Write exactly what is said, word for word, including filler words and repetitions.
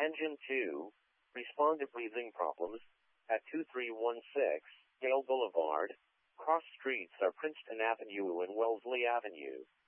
Engine two, respond to breathing problems at two three one six Gale Boulevard. Cross streets are Princeton Avenue and Wellesley Avenue.